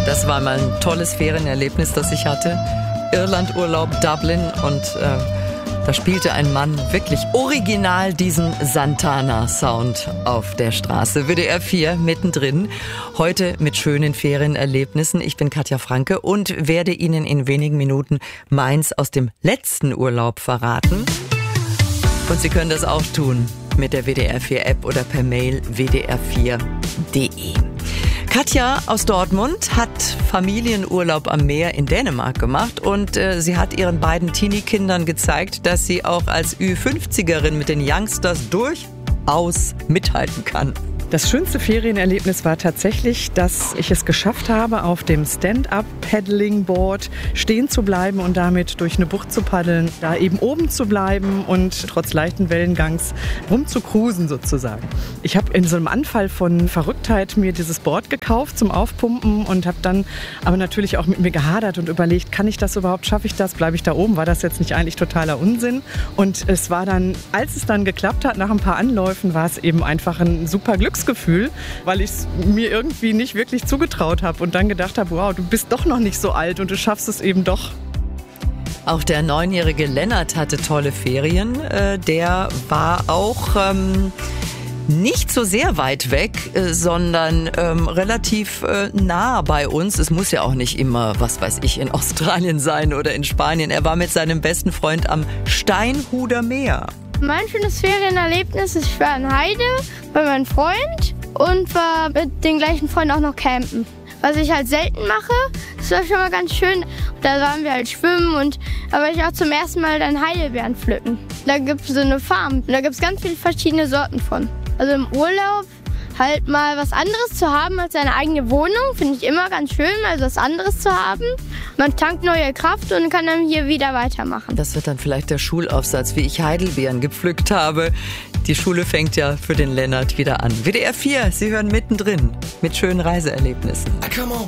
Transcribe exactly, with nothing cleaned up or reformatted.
das war mal ein tolles Ferienerlebnis, das ich hatte. Irlandurlaub, Dublin, und äh, da spielte ein Mann wirklich original diesen Santana-Sound auf der Straße. W D R vier mittendrin, heute mit schönen Ferienerlebnissen. Ich bin Katja Franke und werde Ihnen in wenigen Minuten meins aus dem letzten Urlaub verraten. Und Sie können das auch tun mit der W D R vier App oder per Mail w d r vier punkt d e. Katja aus Dortmund hat Familienurlaub am Meer in Dänemark gemacht und äh, sie hat ihren beiden Teenie-Kindern gezeigt, dass sie auch als Ü fünfzigerin mit den Youngsters durchaus mithalten kann. Das schönste Ferienerlebnis war tatsächlich, dass ich es geschafft habe, auf dem Stand-Up-Paddling-Board stehen zu bleiben und damit durch eine Bucht zu paddeln, da eben oben zu bleiben und trotz leichten Wellengangs rumzucruisen sozusagen. Ich habe in so einem Anfall von Verrücktheit mir dieses Board gekauft zum Aufpumpen und habe dann aber natürlich auch mit mir gehadert und überlegt, kann ich das überhaupt, schaffe ich das, bleibe ich da oben, war das jetzt nicht eigentlich totaler Unsinn? Und es war dann, als es dann geklappt hat, nach ein paar Anläufen, war es eben einfach ein super Glücksgefühl. Gefühl, weil ich es mir irgendwie nicht wirklich zugetraut habe und dann gedacht habe, wow, du bist doch noch nicht so alt und du schaffst es eben doch. Auch der neunjährige Lennart hatte tolle Ferien. Der war auch ähm, nicht so sehr weit weg, sondern ähm, relativ äh, nah bei uns. Es muss ja auch nicht immer, was weiß ich, in Australien sein oder in Spanien. Er war mit seinem besten Freund am Steinhuder Meer. Mein schönes Ferienerlebnis ist, ich war in Heide bei meinem Freund und war mit den gleichen Freunden auch noch campen. Was ich halt selten mache, das war schon mal ganz schön. Da waren wir halt schwimmen und da war ich auch zum ersten Mal dann Heidelbeeren pflücken. Da gibt es so eine Farm und da gibt es ganz viele verschiedene Sorten von. Also im Urlaub halt mal was anderes zu haben als seine eigene Wohnung, finde ich immer ganz schön, also was anderes zu haben. Man tankt neue Kraft und kann dann hier wieder weitermachen. Das wird dann vielleicht der Schulaufsatz, wie ich Heidelbeeren gepflückt habe. Die Schule fängt ja für den Lennart wieder an. W D R vier, Sie hören mittendrin mit schönen Reiseerlebnissen. Come on.